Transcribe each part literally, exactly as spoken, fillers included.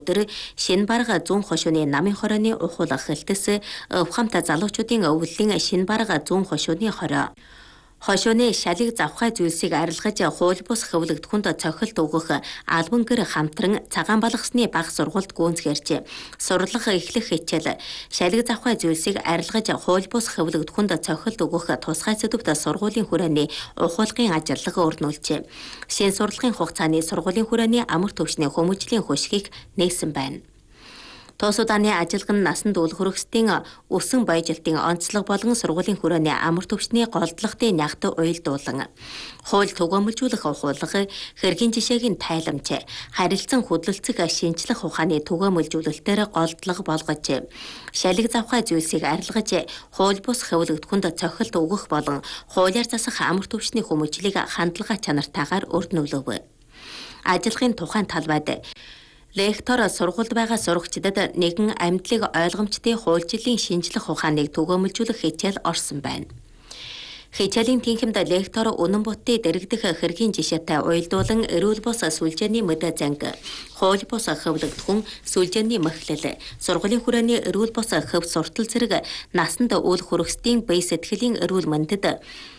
өдөр шинэ барга зүүн хошууны намын хорооны ухуулах хэлтэс ухамта залуучуудын өвлөлийн шинэ барга зүүн хошууны хороо. Хошууны шалыг завхай зүйлсийг арилгаж хууль бус хөвлөгдөхөнд цохилт өгөх албан гэр хамтран цагаан балгасны бага сургуульд гүйцэтгэрч сурлах эхлэх хичээл шалыг завхай зүйлсийг арилгаж хууль бус хөвлөгдөхөнд цохилт өгөх тусгай сэдвт сургуулийн хүрээний ухуулгын ажиллага өрнүүлжээ. Шинэ сурлагын хугацааны сургуулийн хүрээний амар төвчний хүмүүжлийн хөшгийг нээсэн байна. Тус удааны ажилган насанд үл хөрөксдийн өсөн баяжилтын онцлог болгон сургуулийн хүрээний амар төвчний голдлогын нягт уйлдуулан хууль түгээмжүүлэх ухуулга хэргийн жишээг нь тайламж харилцан хөдөлцөг шинжлэх ухааны түгээмжүүлэлтээр голдлого болгож шалиг завхай зүйлсийг арилгаж хууль бус хөвлөгдөхөнд цохилт өгөх болон хуулиар засах амар төвчний хүмүүжлийг хандлага чанартаагаар өрнүүлв. Ажилгын тухайн талбайд лектор сургуульд байгаа сурагчдад нэгэн амьдлыг ойлгомжтой хуульчлалын шинжлэх ухааныг түгээмжүүлэх хичээл орсон байна. Хичээлийн тэнхимд лектор үнэн бутыг дэрэгдэх хэргийн жишээтэй уйлдуулан эрүүл бус сүлжээний мэдээ занг, хууль бус хөвлөгдөхүн сүлжээний мөхлөл, сургуулийн хүрээний эрүүл бус хөв суртал зэрэг насанд үл хөрөксдийн бие сэтгэлийн эрүүл мэндэд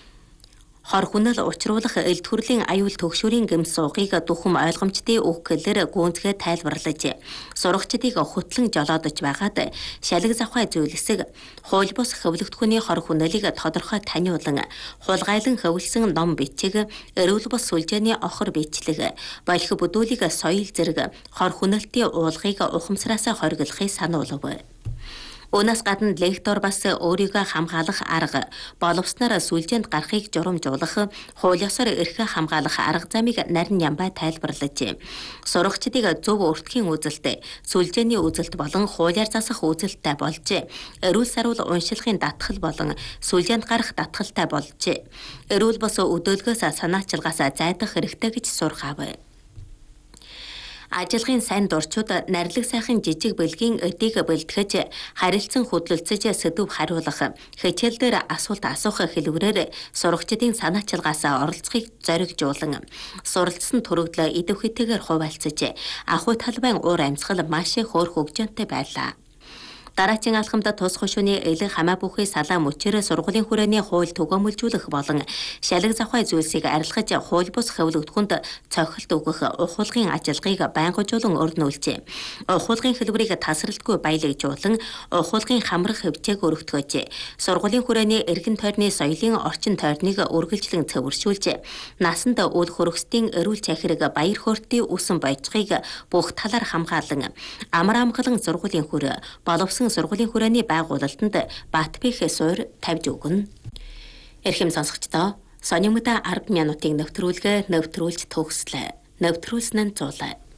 хор хүнэл учруулах элд хүрлийн аюул төгшүүрийн гэмс суугыг духам ойлгомжтой өгөхлөөр гүнзгээ тайлбарлаж сурагчдыг хөтлөн жолоодож байгаад шалиг завхай зүйлсэг хууль бус хөвлөгдөхөний хор хүнэлийг тодорхой таниулан хулгайлан хөвлөсөн ном бичиг эрүүл бус сүлжээний охор бичлэг болох бүдүүлийг соёл зэрэг хор хүнэлтийн уулгыг ухамсараас хоригдлохыг сануулв. Өнөөс гадна лектор бас өөрийгөө хамгаалах арга, боловсноор сүлжээнд гарахыг журамжуулах, хууль ёсоор эрхээ хамгаалах арга замыг нарийн ямбай тайлбарлаж, сурагчдыг зөв өртгийн үзэлт, сүлжээний үзэлт болон хуулиар засах үзэлттэй болж, эрүүл саруул уншилгын татгал болон сүлжээнд гарах татгалтай болж, эрүүл бус өдөөлгөөс санаачилгаас зайдах хэрэгтэй гэж сургаав. Ажилгын сайн дурчууд нарилэг сайхан жижиг бэлгийн өдийг бэлтгэж харилцан хөдлөлцөж сэдв хариулах хичээл дээр асуулт асуух хэлбэрээр сурагчдын санаачилгаас оролцохыг зоригжуулан суралцсан төрөгдлөө идэвхтэйгээр хуваалцаж ахуй талбайн уур амьсгал маш хөөр хөгжөөнтэй байлаа. Дараагийн алхамд тус хошууны элэг хамаа бүхий салаа мөчөөр сургуулийн хүрээний хууль түгээмжүүлэх болон шалиг завхай зүйлсийг арилгаж хууль бус хөвлөгдөхөнд цохилт өгөх ухуулгын ажиллагааг байнгажуулан өрнүүлжээ. Ухуулгын хэлбэрийг тасралтгүй баялагжуулан ухуулгын хамрах хөвчээг өргөтгөж сургуулийн хүрээний эргэн тойрны соёлын орчин тойрныг үргэлжлэн цэвэршүүлж насанд үл хөрөксдийн эрүүл чахирэг баяр хөөртийн үсэн бойцохыг бүх талаар хамгаалан амар амгалан сургуулийн хүрээ боловсон сургуулийн хүрээний байгуулалтанд Батбэх суур тавьж өгнө. Эрхэм сонсогчдоо, сонирмогтой ард минутын нэвтрүүлгээ нэвтрүүлж төгслөө. Нэвтрүүлсэн нь зулаа.